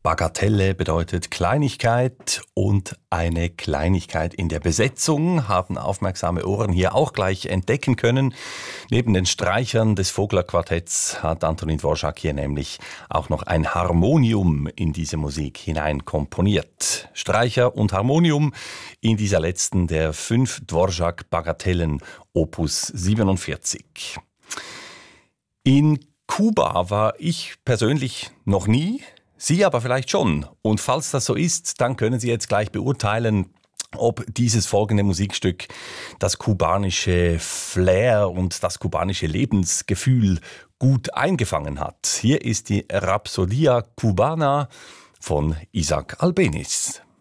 Bagatelle bedeutet Kleinigkeit und eine Kleinigkeit in der Besetzung haben aufmerksame Ohren hier auch gleich entdecken können. Neben den Streichern des Vogler-Quartetts hat Antonín Dvořák hier nämlich auch noch ein Harmonium in diese Musik hinein komponiert. Streicher und Harmonium in dieser letzten der 5 Dvořák-Bagatellen Opus 47. In Kuba war ich persönlich noch nie, Sie aber vielleicht schon. Und falls das so ist, dann können Sie jetzt gleich beurteilen, ob dieses folgende Musikstück das kubanische Flair und das kubanische Lebensgefühl gut eingefangen hat. Hier ist die Rapsodia Cubana von Isaac Albéniz.